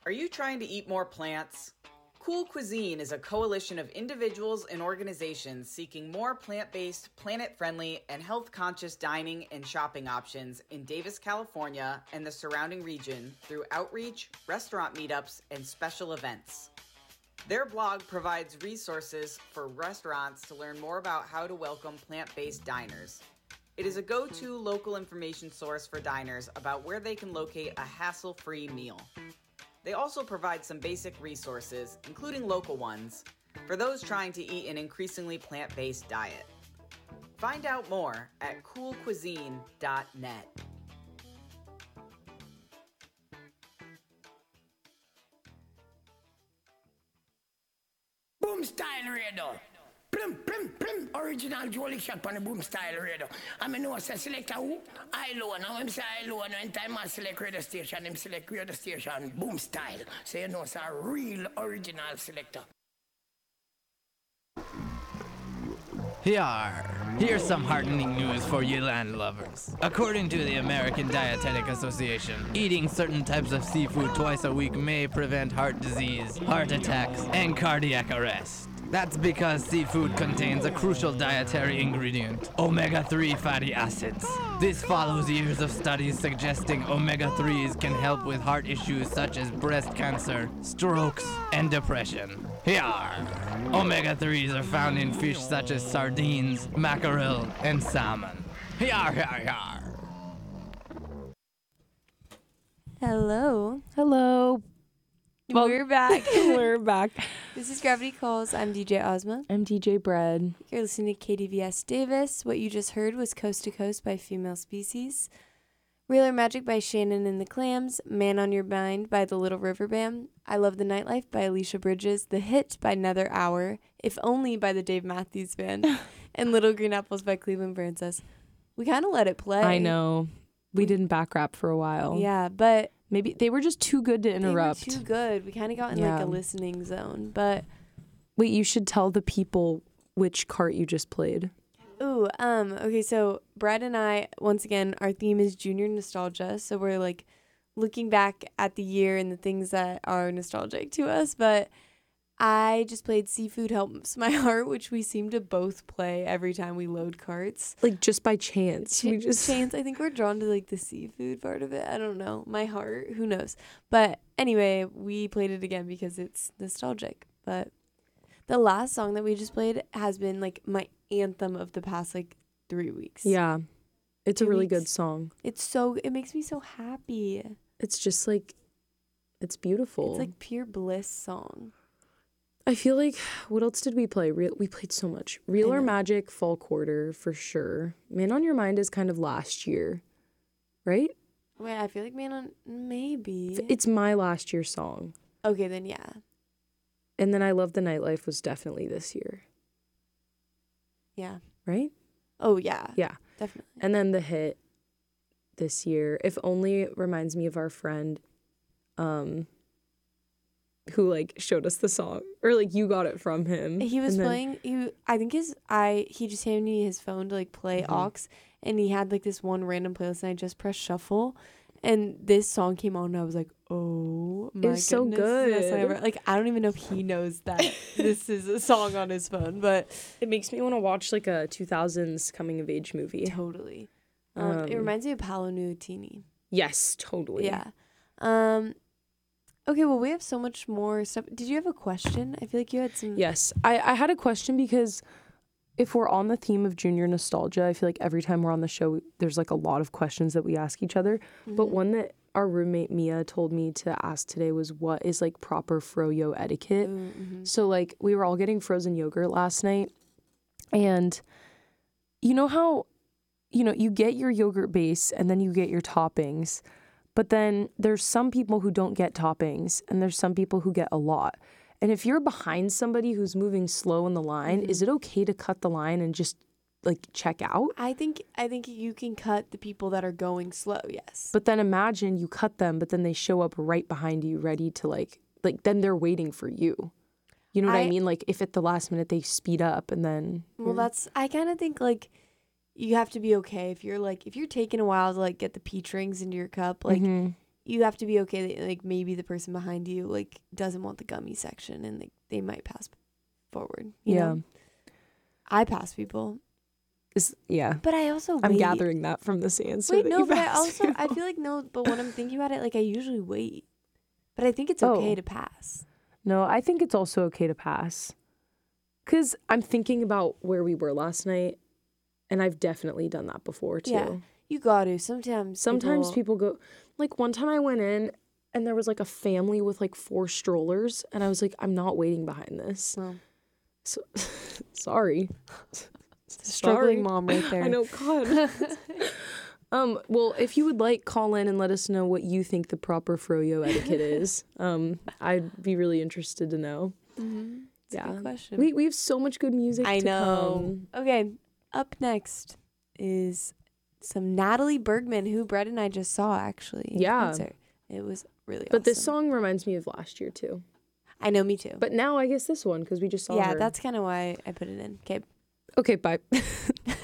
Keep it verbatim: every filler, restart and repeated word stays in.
Are you trying to eat more plants? Cool Cuisine is a coalition of individuals and organizations seeking more plant-based, planet-friendly, and health-conscious dining and shopping options in Davis, California, and the surrounding region through outreach, restaurant meetups, and special events. Their blog provides resources for restaurants to learn more about how to welcome plant-based diners. It is a go-to local information source for diners about where they can locate a hassle-free meal. They also provide some basic resources, including local ones, for those trying to eat an increasingly plant-based diet. Find out more at cool cuisine dot net. Boom Style Radio. Plum, plum, plum. Original Jolly Shot on the Boom Style Radio. I mean, no, say select a who? I low. Now I'm say I low. Now in time I select radio station, I'm select radio station. Boom Style. So you know, it's a real original selector. Here, here's some heartening news for you land lovers. According to the American Dietetic Association, eating certain types of seafood twice a week may prevent heart disease, heart attacks, and cardiac arrest. That's because seafood contains a crucial dietary ingredient, omega three fatty acids. This follows years of studies suggesting omega threes can help with heart issues such as breast cancer, strokes, and depression. Here, omega threes are found in fish such as sardines, mackerel, and salmon. Here, here, here. Hello. Hello. Well, We're back. We're back. This is Gravity Calls. I'm D J Ozma. I'm D J Bread. You're listening to K D V S Davis. What you just heard was Coast to Coast by Female Species. Real or Magic by Shannon and the Clams. Man on Your Mind by the Little River Band. I Love the Nightlife by Alicia Bridges. The Hit by Nether Hour. If Only by the Dave Matthews Band. And Little Green Apples by Cleveland Princess. We kind of let it play. I know. We, we didn't back rap for a while. Yeah, but... Maybe they were just too good to interrupt. They were too good. We kind of got in yeah. like a listening zone. But wait, you should tell the people which cart you just played. Ooh, um, okay, so Brad and I, once again, our theme is junior nostalgia. So we're like looking back at the year and the things that are nostalgic to us. But I just played Seafood Helps My Heart, which we seem to both play every time we load carts. Like just by chance. Ch- we just chance. I think we're drawn to like the seafood part of it. I don't know. My heart. Who knows? But anyway, we played it again because it's nostalgic. But the last song that we just played has been like my anthem of the past like three weeks. Yeah. It's Two a really weeks. good song. It's so, it makes me so happy. It's just like, it's beautiful. It's like pure bliss song. I feel like, what else did we play? Real, we played so much. Real or Magic, Fall Quarter, for sure. Man on Your Mind is kind of last year, right? Wait, I feel like Man on, maybe. It's my last year song. Okay, then yeah. And then I Love the Nightlife was definitely this year. Yeah. Right? Oh, yeah. Yeah. Definitely. And then the hit this year, If Only, reminds me of our friend, um... who like showed us the song, or like you got it from him. He was then, playing. He, I think his I he just handed me his phone to like play mm-hmm. aux, and he had like this one random playlist, and I just pressed shuffle, and this song came on, and I was like, oh my it's so goodness, this is the best song good. ever. Like I don't even know if he knows that this is a song on his phone, but it makes me want to watch like a two thousands coming of age movie. Totally. Um, Um, it reminds me of Paolo Nutini. Yes, totally. Yeah. Um. Okay, well, we have so much more stuff. Did you have a question? I feel like you had some... Yes. I, I had a question because if we're on the theme of junior nostalgia, I feel like every time we're on the show, there's like a lot of questions that we ask each other. Mm-hmm. But one that our roommate Mia told me to ask today was what is like proper froyo etiquette. Mm-hmm. So like we were all getting frozen yogurt last night. And you know how, you know, you get your yogurt base and then you get your toppings. But then there's some people who don't get toppings, and there's some people who get a lot. And if you're behind somebody who's moving slow in the line, mm-hmm. is it okay to cut the line and just like check out? I think I think you can cut the people that are going slow, yes. But then imagine you cut them, but then they show up right behind you, ready to like like then they're waiting for you. You know what I, I mean? Like if at the last minute they speed up and then well, that's I kind of think like. You have to be okay if you're like if you're taking a while to like get the peach rings into your cup, like mm-hmm. you have to be okay that like maybe the person behind you like doesn't want the gummy section and like they might pass forward. You Yeah. know? I pass people, Is yeah. but I also I'm wait. gathering that from this answer. Wait, that no, you but I asked also me. I feel like no, but when I'm thinking about it, like I usually wait, but I think it's okay Oh. to pass. No, I think it's also okay to pass. Because I'm thinking about where we were last night, and I've definitely done that before, too. Yeah, you got to. Sometimes Sometimes people go, like, one time I went in, and there was, like, a family with, like, four strollers, and I was like, I'm not waiting behind this. Well, So, sorry. struggling Sorry. mom right there. I know, God. Um, well, if you would like, call in and let us know what you think the proper froyo etiquette is. Um, I'd be really interested to know. Mm-hmm. It's Yeah. a good question. We we have so much good music I to know. come. Okay, up next is some Natalie Bergman, who Brett and I just saw actually. in Yeah. concert. It was really But this awesome. song reminds me of last year too. I know, me too. But now I guess this one because we just saw yeah, her. that's kind of why I put it in. Okay. Okay, bye.